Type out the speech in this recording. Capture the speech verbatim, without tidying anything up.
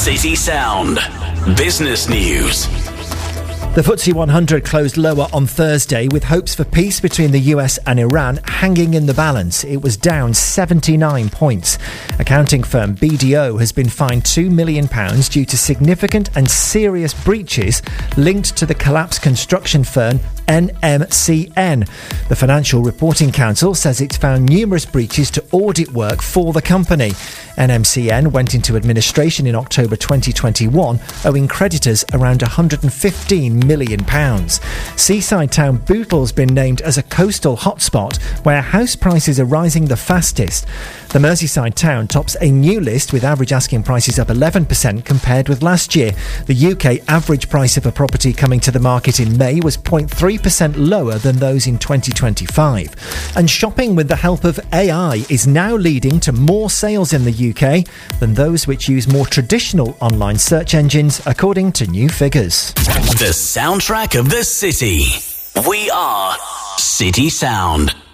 City Sound. Business News. The F T S E one hundred closed lower on Thursday with hopes for peace between the U S and Iran hanging in the balance. It was down seventy-nine points. Accounting firm B D O has been fined two million pounds due to significant and serious breaches linked to the collapsed construction firm N M C N. The Financial Reporting Council says it's found numerous breaches to audit work for the company. N M C N went into administration in October twenty twenty-one, owing creditors around one hundred fifteen million pounds. Seaside town Bootle's been named as a coastal hotspot where house prices are rising the fastest. The Merseyside town tops a new list with average asking prices up eleven percent compared with last year. The U K average price of a property coming to the market in May was zero point three percent lower than those in twenty twenty-five. And shopping with the help of A I is now leading to more sales in the U K than those which use more traditional online search engines, according to new figures. The soundtrack of the city. We are City Sound.